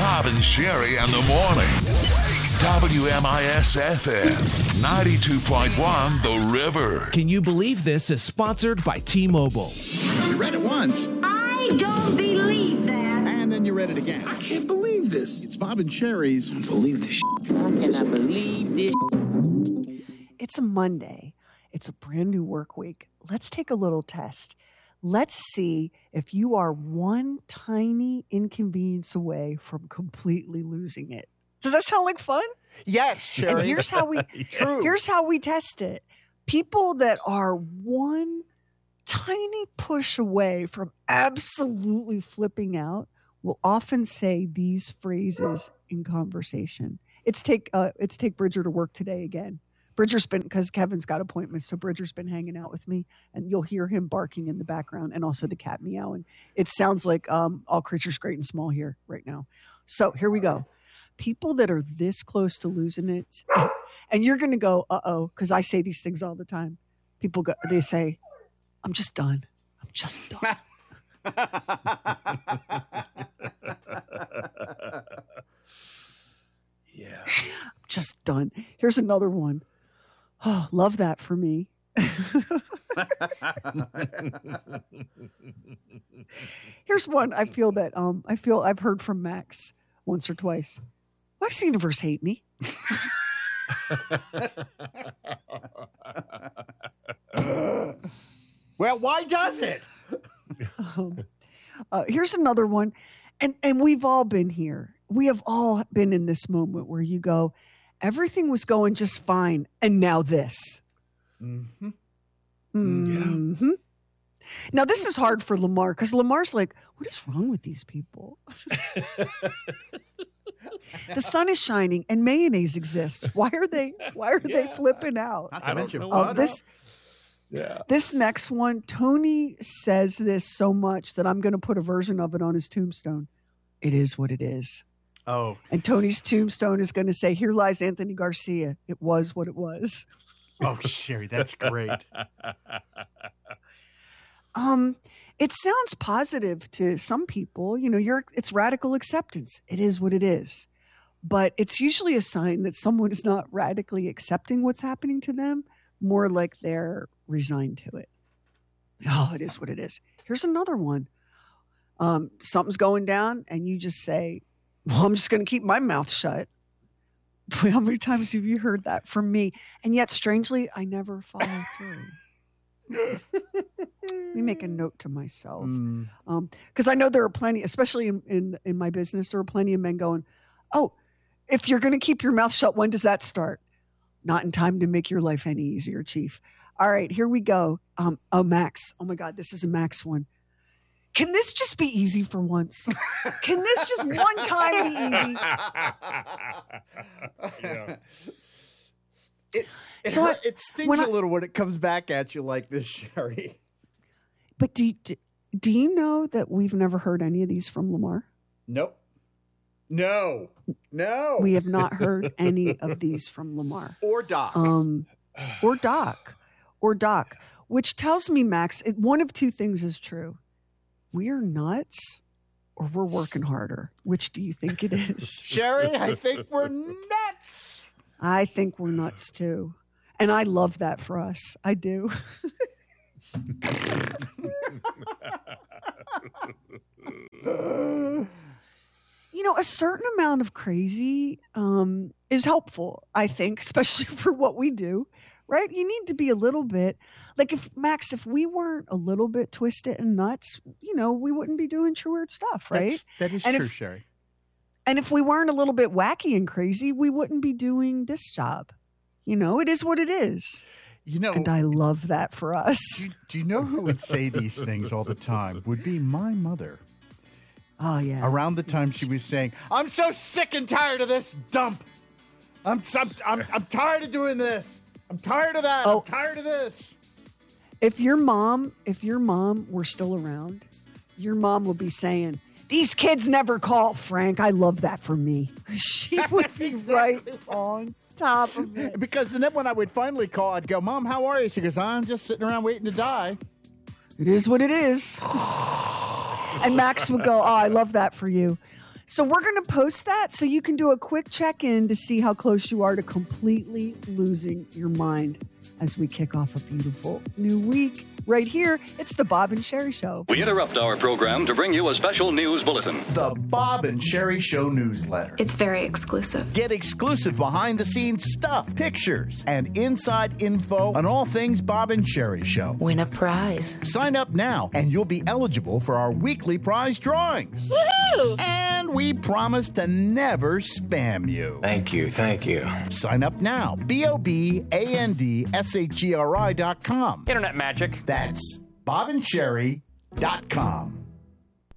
Bob and Sherry in the morning. WMIS FM 92.1 The River. Can you believe this is sponsored by T-Mobile? You read it once. I don't believe that. And then you read it again. I can't believe this. It's Bob and Sherry's. I don't believe this. I cannot believe this. It's a Monday. It's a brand new work week. Let's take a little test. Let's see if you are one tiny inconvenience away from completely losing it. Does that sound like fun? Yes, Sherry. And here's how we test it. People that are one tiny push away from absolutely flipping out will often say these phrases in conversation. It's take Bridger to work today again. Bridger's been, because Kevin's got appointments, so Bridger's been hanging out with me, and you'll hear him barking in the background and also the cat meowing. It sounds like all creatures great and small here right now. So here we go. People that are this close to losing it, and you're going to go, uh-oh, because I say these things all the time. People go, they say, I'm just done. I'm just done. Yeah. I'm just done. Here's another one. Oh, love that for me. Here's one I feel that I've heard from Max once or twice. Why does the universe hate me? Well, why does it? Here's another one. And we've all been here. We have all been in this moment where you go, everything was going just fine, and now this. Mm-hmm. Mm-hmm. Yeah. Now, this is hard for Lamar, because Lamar's like, what is wrong with these people? The sun is shining and mayonnaise exists. Why are they flipping out? I don't know. This next one, Tony says this so much that I'm going to put a version of it on his tombstone. It is what it is. Oh. And Tony's tombstone is going to say, here lies Anthony Garcia. It was what it was. Oh, Sherry, that's great. It sounds positive to some people. You know, it's radical acceptance. It is what it is. But it's usually a sign that someone is not radically accepting what's happening to them, more like they're resigned to it. Oh, it is what it is. Here's another one. Something's going down, and you just say, well, I'm just going to keep my mouth shut. Boy, how many times have you heard that from me? And yet, strangely, I never follow through. Let me make a note to myself. Because I know there are plenty, especially in my business, there are plenty of men going, oh, if you're going to keep your mouth shut, when does that start? Not in time to make your life any easier, Chief. All right, here we go. Max. Oh, my God, this is a Max one. Can this just be easy for once? Can this just one time be easy? Yeah. It stings a little when it comes back at you like this, Sherry. But do you know that we've never heard any of these from Lamar? Nope. No. We have not heard any of these from Lamar. Or Doc. Or Doc, which tells me, Max, one of two things is true. We're nuts or we're working harder. Which do you think it is? Sherry, I think we're nuts. I think we're nuts too. And I love that for us. I do. You know, a certain amount of crazy is helpful, I think, especially for what we do, right? You need to be a little bit, like if we weren't a little bit twisted and nuts, you know, we wouldn't be doing True Weird stuff, right? That is true, Sherry. And if we weren't a little bit wacky and crazy, we wouldn't be doing this job. You know, it is what it is. You know, and I love that for us. Do you know who would say these things all the time? Would be my mother. Oh, yeah. Around the time she was saying, I'm so sick and tired of this dump. I'm tired of doing this. I'm tired of that. I'm tired of this. If your mom were still around, your mom would be saying, these kids never call, Frank. I love that for me. She would be right on top of it. Because then when I would finally call, I'd go, Mom, how are you? She goes, I'm just sitting around waiting to die. It is what it is. And Max would go, oh, I love that for you. So we're going to post that so you can do a quick check-in to see how close you are to completely losing your mind as we kick off a beautiful new week. Right here, it's the Bob and Sherry Show. We interrupt our program to bring you a special news bulletin. The Bob and Sherry Show newsletter. It's very exclusive. Get exclusive behind-the-scenes stuff, pictures, and inside info on all things Bob and Sherry Show. Win a prize. Sign up now, and you'll be eligible for our weekly prize drawings. Woohoo! And we promise to never spam you. Thank you. Sign up now. BOBANDSHERI.com. Internet magic. That's BobandSherry.com.